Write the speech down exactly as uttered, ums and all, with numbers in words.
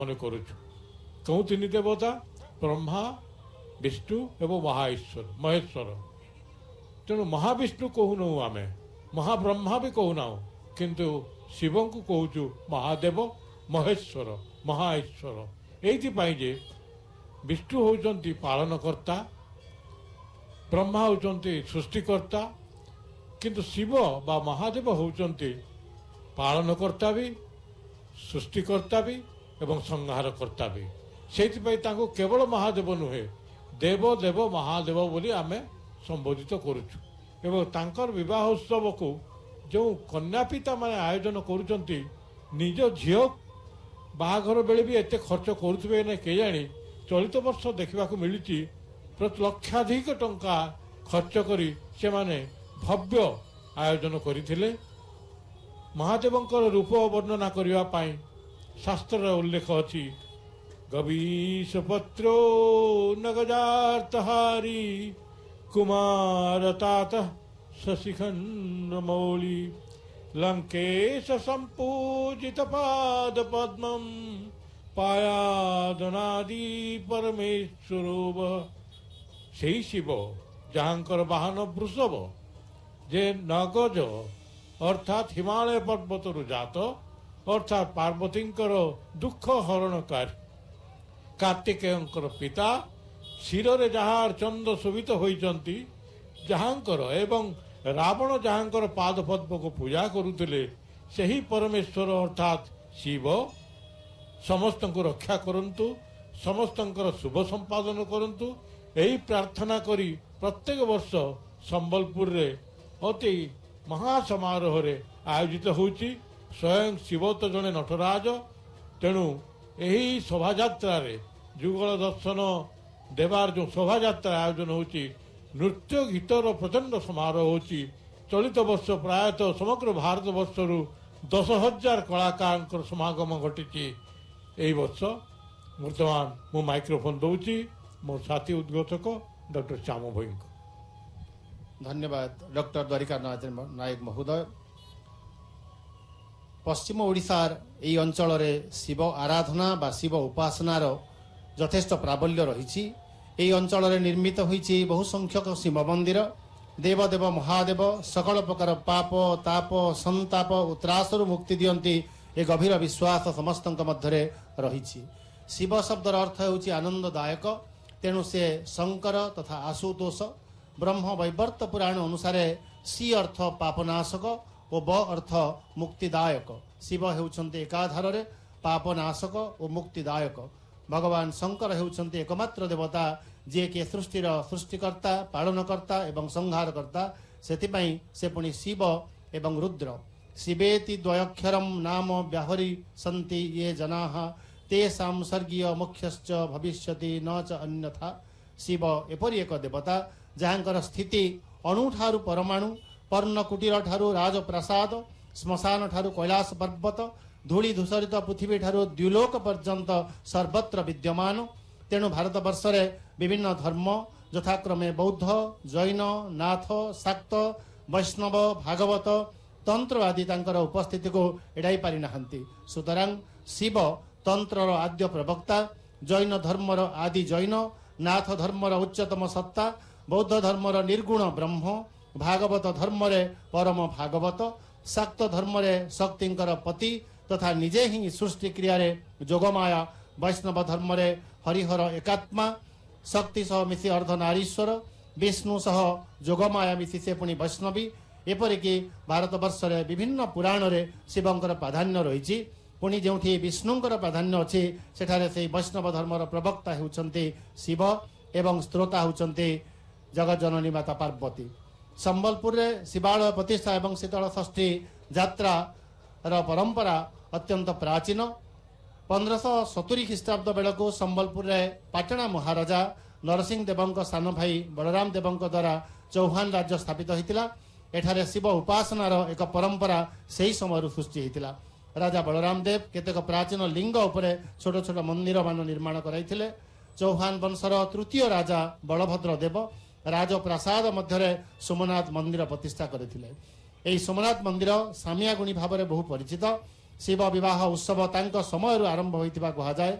मन करुचु कौन तीन देवता ब्रह्मा विष्णु एवं महाईश्वर महेश्वर तेणु महाविष्णु कहून आम महाब्रह्मा भी कहूना किंतु शिव को कहूँ महादेव महेश्वर महाईश्वर एइथिपाई जे विष्णु होउचंती पालनकर्ता ब्रह्मा होउचंती सृष्टिकर्ता किंतु शिव बा महादेव होउचंती पालनकर्ता भी सृष्टिकर्ता भी एवं संहारकर्ता भी से केवल महादेव नुहे देव देव महादेव बोली आमे संबोधित करुचु एवं तांकर विवाह उत्सव को जो कन्या पिता माने आयोजन करुचंती निज झील बाहाघर बेले भी एते खर्च करुवे ना के जानी चलित वर्ष देखा मिली प्रति लक्षाधिक टंका खर्च करी से माने भव्य आयोजन करथिले। महादेवंकर रूप वर्णना करने पाई शास्त्र उल्लेख अच्छी गवीश पत्रो नगजार्तहारी कुमार तात शशिखंड मौली लंकेश संपूजित पाद पद्मम पायादनादि परमेश्वरोव से शिव जहाँकर वाहन वृषभ जे नगज अर्थात हिमालय पर्वत जात अर्थात पार्वती दुख हरणकारी कार्तिकेयंकर पिता शिरे जहाँ चंद शोभित होती जहाँकर एवं रावण जहाँकर पाद पद्म को पूजा करुले से ही परमेश्वर अर्थात शिव समस्त को रक्षा करंतु समस्त शुभ संपादन करंतु यही प्रार्थना करी प्रत्येक वर्ष संबलपुर रे अति महासमारोह रे आयोजित होची। स्वयं शिव तो जड़े नटराज तेणु यही शोभा यात्रा रे जुगल दर्शन देवार जो शोभा यात्रा आयोजन होची नृत्य गीतर प्रचंड समारोह होची। चलित वर्ष प्रायतः समग्र भारत वर्षरु दस हजार कलाकार समागम घटी यही वर्ष। वर्तमान मु माइक्रोफोन दौची मो साथी उद्घोषक डॉक्टर श्याम भोई को। धन्यवाद डॉक्टर द्वारिका नायक महोदय। पश्चिम ओडिशार এই অঞ্চলরে শিব আরাধনা বা শিব উপাসনার যথেষ্ট প্রাবল্য রয়েছে। এই অঞ্চলরে নির্মিত হয়েছে বহু সংখ্যক শিব মন্দির। দেবদেব মহাদেব সকল প্রকার পাপ তাপ সন্তাপ ও ত্রাসরু মুক্তি দিয়ন্তি এ গভীর বিশ্বাস সমস্তଙ୍କ ମଧ୍ୟରେ রয়েছে। শিব শব্দর অর্থ ହେଉଛି আনন্দদায়ক তেণু সে শঙ্কর তথা আশুতোষ। ब्रह्म वैवर्त पुराण अनुसार सी अर्थ पापनाशक और ब अर्थ मुक्तिदायक। शिव हेउछन्ते एकाधार रे पापनाशक और मुक्तिदायक। भगवान शंकर हेउछन्ते एकमात्र देवता जे के सृष्टिर सृष्टिकर्ता पालनकर्ता एवं संहारकर्ता। सेतिपई से पुणी शिव एवं रुद्र। शिवेति द्वयक्षरम नाम व्याहरी सन्ति ये जनाः तेषां स्वर्गीय मुख्यश्च भविष्यति न च अन्यथा। शिव एपरि एक देवता जहाँकर स्थिति अणु ठारू परमाणु पर्णकुटीर ठारू राजप्रासाद श्मशान ठारू कैलाश पर्वत धूली धूसरित पृथ्वी ठारू द्युलोक पर्यंत सर्वत्र विद्यमान। तेणु भारतवर्ष रे विभिन्न धर्म यथाक्रमे बौद्ध जैन नाथ शाक्त वैष्णव भागवत तंत्र आदि तांकर उपस्थिति को एड़ाई पारि नाहंती। सुतरां शिव तंत्रर आद्य प्रवक्ता जैन धर्मर आदि जैन नाथ धर्मर उच्चतम सत्ता बौद्ध धर्मर निर्गुण ब्रह्म भागवत धर्म रे परम भागवत शाक्त धर्म रे शक्तिंकर पति तथा निजे ही सृष्टि क्रिया रे जोगमाया वैष्णव धर्म रे हरिहर एकात्मा शक्ति सह मिसी अर्धनारीश्वर विष्णु सह जोगमाया मिसी से पुणी वैष्णवी। एपरिकी भारतवर्ष रे विभिन्न पुराण रे शिवंकर प्राधान्य रही पुणी जोठी विष्णुंकर प्राधान्य अच्छी सेठारे से वैष्णव धर्मर प्रवक्ता हेउछन्ते शिव एवं स्त्रोता हेउछन्ते जगज्जननी माता पार्वती। संबलपुर रे शिवालय प्रतिष्ठा एवं शीतल षष्ठी यात्रा र परंपरा अत्यंत प्राचीन। पंद्रह सतुरी ख्रीष्टाब्द बेलू संबलपुर रे पाटणा महाराजा नरसिंह देवंक सान भाई बलराम देवंक द्वारा चौहान राज्य स्थापित होता। एठारे शिव उपासनार एक परंपरा सही समय सृष्टि होता। राजा बलराम देव केतेक प्राचीन लिंग उपरे छोट छोट मंदिर मान निर्माण कराइथिले। चौहान वंशर तृतीय राजा बलभद्र देव राजप्रासाद मध्य सोमनाथ मंदिर प्रतिष्ठा करथिले। एही सोमनाथ मंदिर सामियागुणी भाव में बहु परिचित। ଶିବ ବିବାହ ଉତ୍ସବ ତାଙ୍କ ସମୟରୁ ଆରମ୍ଭ ହୋଇଥିବା କୁହାଯାଏ।